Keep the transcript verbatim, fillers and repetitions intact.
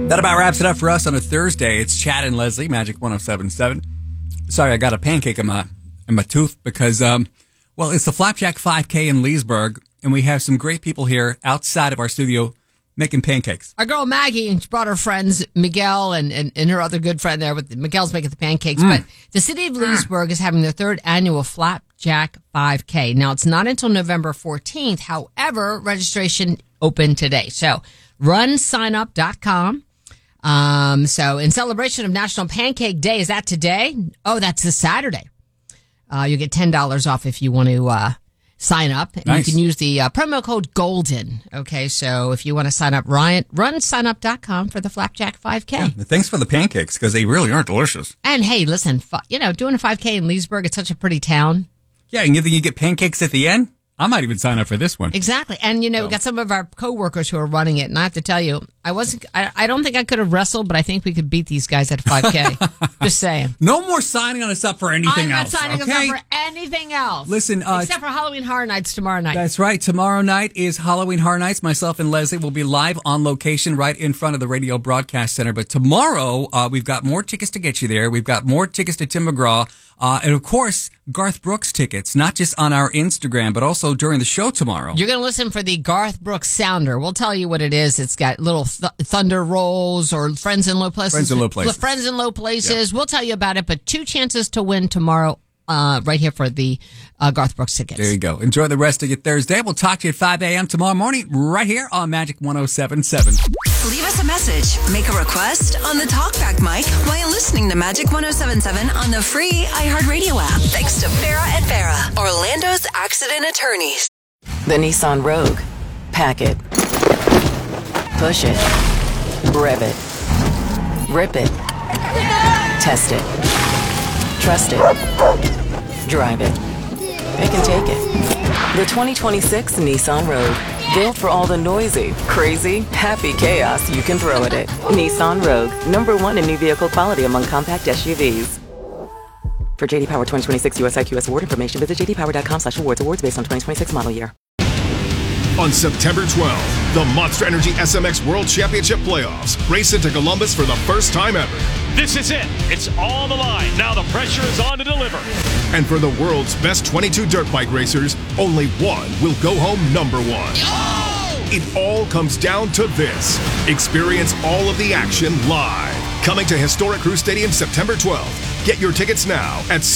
That about wraps it up for us on a Thursday. It's Chad and Leslie, Magic one oh seven point seven. Sorry, I got a pancake in my in my tooth because, um, well, it's the Flapjack five K in Leesburg, and we have some great people here outside of our studio making pancakes. Our girl Maggie, and she brought her friends Miguel and, and, and her other good friend there. With Miguel's making the pancakes, mm. but the city of Leesburg is having their third annual Flapjack five K. Now, it's not until November fourteenth. However, registration open today. So, run sign up dot com. Um, so in celebration of National Pancake Day, is that today? Oh, that's this Saturday. Uh, you get ten dollars off if you want to, uh, sign up. And nice. You can use the uh, promo code GOLDEN. Okay. So if you want to sign up, Ryan, run sign up dot com for the Flapjack five K. Yeah, thanks for the pancakes because they really are delicious. And hey, listen, you know, doing a five K in Leesburg, it's such a pretty town. Yeah. And you think you get pancakes at the end? I might even sign up for this one. Exactly. And, you know, so. we got some of our coworkers who are running it. And I have to tell you, I wasn't, I, I don't think I could have wrestled, but I think we could beat these guys at five K. Just saying. No more signing us up for anything I'm else. I'm not signing okay? us up for anything else. Listen, uh, except for Halloween Horror Nights tomorrow night. That's right. Tomorrow night is Halloween Horror Nights. Myself and Leslie will be live on location right in front of the Radio Broadcast Center. But tomorrow, uh, we've got more tickets to get you there. We've got more tickets to Tim McGraw. Uh, and of course, Garth Brooks tickets, not just on our Instagram, but also during the show tomorrow. You're going to listen for the Garth Brooks Sounder. We'll tell you what it is. It's got little th- thunder rolls or friends in low places. Friends in low places. Friends in low places. Yep. We'll tell you about it, but two chances to win tomorrow. Uh, right here for the uh, Garth Brooks tickets. There you go. Enjoy the rest of your Thursday. We'll talk to you at five a.m. tomorrow morning right here on Magic one oh seven point seven. Leave us a message. Make a request on the Talkback mic while listening to Magic one oh seven point seven on the free iHeartRadio app. Thanks to Farah and Farah, Orlando's accident attorneys. The Nissan Rogue. Pack it. Push it. Rev it. Rip it. Test it. Trust it. Drive it. It can take it. The twenty twenty-six Nissan Rogue. Built for all the noisy, crazy, happy chaos you can throw at it. Nissan Rogue. Number one in new vehicle quality among compact S U Vs. For J D Power twenty twenty-six U S I Q S award information, visit j d power dot com slash awards. Awards based on twenty twenty-six model year. On September twelfth, the Monster Energy S M X World Championship Playoffs race into Columbus for the first time ever. This is it. It's on the line. Now the pressure is on to deliver. And for the world's best twenty-two dirt bike racers, only one will go home number one. Oh! It all comes down to this. Experience all of the action live. Coming to historic Crew Stadium September twelfth. Get your tickets now at